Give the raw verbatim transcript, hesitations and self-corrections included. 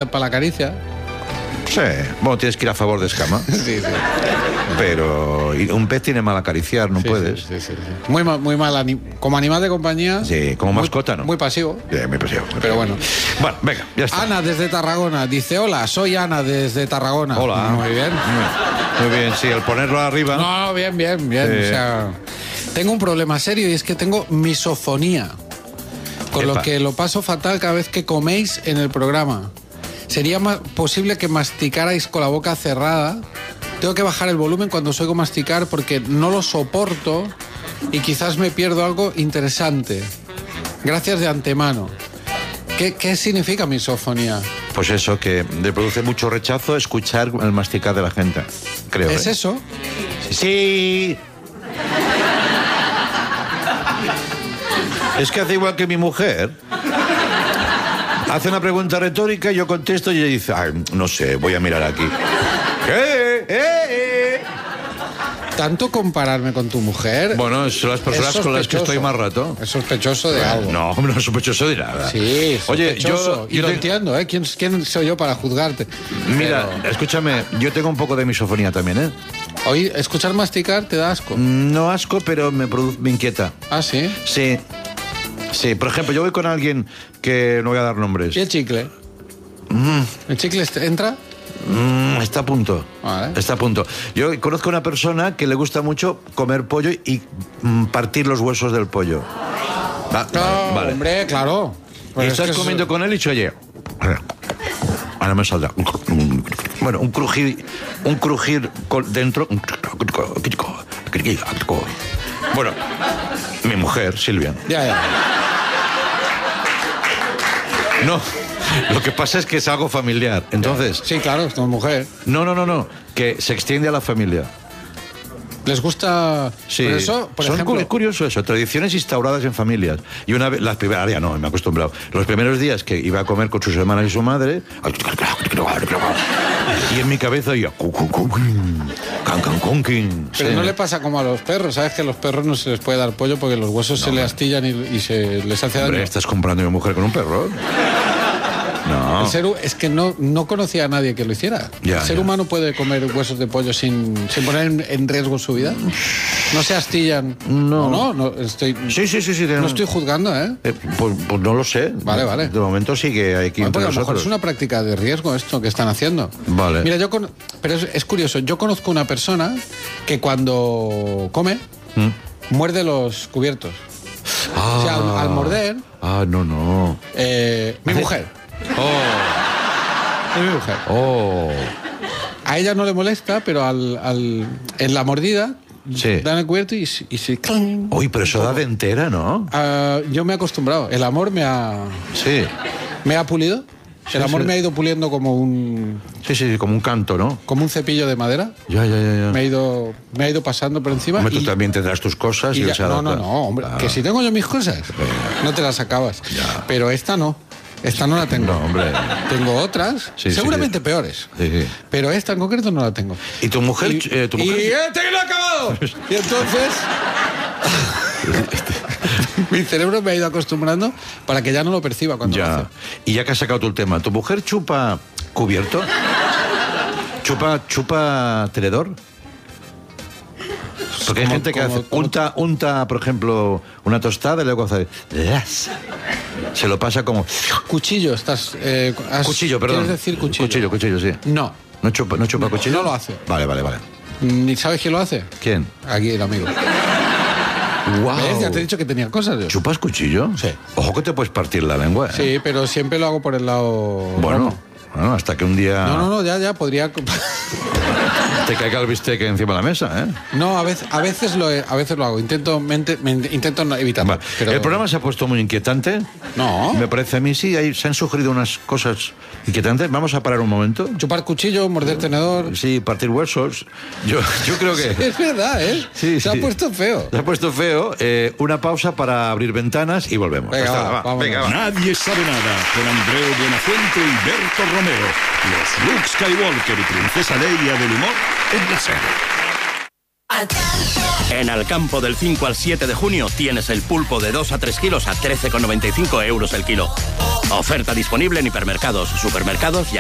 para la caricia. Sí, bueno, tienes que ir a favor de escama. Sí, sí. Pero un pez tiene mal acariciar, no sí, puedes. Sí, sí, sí, sí. Muy mal, muy mal anim... como animal de compañía. Sí, como muy, mascota, ¿no? Muy pasivo. Sí, muy pasivo. Muy Pero pasivo. bueno. Bueno, venga, ya está. Ana desde Tarragona dice: hola, soy Ana desde Tarragona. Hola. Muy bien. Muy bien, sí, el ponerlo arriba. No, no, bien, bien, bien. Eh. O sea, tengo un problema serio y es que tengo misofonía. Con Epa. lo que lo paso fatal cada vez que coméis en el programa. Sería más posible que masticarais con la boca cerrada. Tengo que bajar el volumen cuando os oigo masticar porque no lo soporto y quizás me pierdo algo interesante. Gracias de antemano. ¿Qué, qué significa misofonía? Pues eso, que le produce mucho rechazo escuchar el masticar de la gente, creo. ¿Es ¿eh? eso? Sí. Es que hace igual que mi mujer. Hace una pregunta retórica y yo contesto y ella dice, ay, no sé, voy a mirar aquí. ¿Qué? ¿Eh? ¿Tanto compararme con tu mujer? Bueno, son las personas con las que estoy más rato. Es sospechoso de algo. No, no es sospechoso de nada. Sí, Oye, sospechoso. yo, y yo lo te- entiendo, ¿eh? ¿Quién, ¿Quién soy yo para juzgarte? Mira, Pero escúchame, yo tengo un poco de misofonía también, ¿eh? hoy escuchar masticar te da asco. No asco, pero me, produ- me inquieta. Ah, sí. Sí. Sí, por ejemplo, yo voy con alguien que no voy a dar nombres. ¿Y el chicle? Mm, ¿El chicle est- entra? mm, está a punto. Vale. Está a punto. Yo conozco una persona que le gusta mucho comer pollo y mm, partir los huesos del pollo. Va, No, vale, vale. hombre, claro. Y Pero es estás que eso- comiendo con él y dice, oye, ahora me saldrá. Bueno, un crujir, un crujir con- dentro. Bueno, mi mujer, Silvia. Ya, ya. No, lo que pasa es que es algo familiar. Entonces, Sí, claro, es tu mujer. no, no, no, no, que se extiende a la familia. ¿Les gusta...? Sí, Por eso, por son ejemplo... cu- curioso eso, tradiciones instauradas en familias. Y una vez, las primeras, ahora ya no, me he acostumbrado. Los primeros días que iba a comer con sus hermanas y su madre, y en mi cabeza oía, cu, cu, cu, can, can, con, kin. Pero Sí. no le pasa como a los perros, ¿sabes? Que a los perros no se les puede dar pollo porque los huesos se le astillan y, y se les hace daño. Hombre, ¿estás comprando a mi mujer con un perro? No. El ser hu- es que no, no conocía a nadie que lo hiciera. Ya, ¿El ser ya. humano puede comer huesos de pollo sin, sin poner en, en riesgo su vida? ¿No se astillan? No. No, no, estoy, Sí, sí, sí, sí. no estoy juzgando, ¿eh? Eh, pues, pues no lo sé. Vale, vale. De momento sí que hay que ir Bueno, entre porque a lo mejor nosotros. es una práctica de riesgo esto que están haciendo. Vale. Mira, yo con... pero es, es curioso, yo conozco una persona que cuando come ¿Mm? muerde los cubiertos. O sea, al, al morder, Ah, no, no. eh, mi mujer, Oh, es mi mujer. oh. A ella no le molesta, pero al, al- en la mordida Sí. dan el cubierto y, se- y se... clang. Uy, pero eso da de entera, ¿no? Ah, yo me he acostumbrado. El amor me ha, Sí. me ha pulido. Sí, El amor sí. me ha ido puliendo como un, Sí, sí, como un canto, ¿no? como un cepillo de madera. Ya, ya, ya. ya. Me ha ido, me ha ido pasando por encima. Hombre, tú y- también tendrás tus cosas y, y él ya- se no, adapta. no, no, hombre. Ah. Que si tengo yo mis cosas, no te las acabas. Ya. Pero esta no. Esta no la tengo. No, hombre. Tengo otras, Sí, sí, seguramente sí. peores. Sí, sí. Pero esta en concreto no la tengo. ¿Y tu mujer? Y, eh, tu y mujer? este que lo he acabado. Y entonces mi cerebro me ha ido acostumbrando para que ya no lo perciba cuando lo Ya. hace. Y ya que has sacado tú el tema, ¿tu mujer chupa cubierto? ¿Chupa, chupa tenedor? Porque hay Como- gente que como- hace, como- unta, unta, por ejemplo, una tostada y luego hace... "Las". Se lo pasa como... Cuchillo, estás... eh, has- Cuchillo, perdón. ¿Quieres decir cuchillo? Cuchillo, cuchillo, sí. No. ¿No chupa, no chupa cuchillo? No lo hace. Vale, vale, vale. ¿Ni sabes quién lo hace? ¿Quién? Aquí el amigo. Wow. ¿Ves? Ya te he dicho que tenía cosas. Yo. ¿Chupas cuchillo? Sí. Ojo que te puedes partir la lengua. ¿eh? Sí, pero siempre lo hago por el lado... Bueno, bueno, hasta que un día No, no, no, ya, ya, podría... te caiga el bistec encima de la mesa, ¿eh? No, a veces, a veces, lo, he- a veces lo hago. Intento, mente- me- intento no evitarlo. Vale. pero- El programa se ha puesto muy inquietante. No. Me parece a mí, sí, ahí se han sugerido unas cosas inquietantes. Vamos a parar un momento. Chupar cuchillo, morder tenedor... Sí, partir huesos. Yo, yo creo que... Es verdad, ¿eh? Sí, Se sí. ha puesto feo. Se ha puesto feo. Eh, una pausa para abrir ventanas y volvemos. Venga, Hasta va, ahora, va. vámonos. Venga, va. Nadie sabe nada, con Andreu Buenafuente y Berto Romero. Los Luke Skywalker y Princesa Leia del humor en la serie. En Alcampo del cinco al siete de junio tienes el pulpo de dos a tres kilos a trece con noventa y cinco euros el kilo. Oferta disponible en hipermercados, supermercados y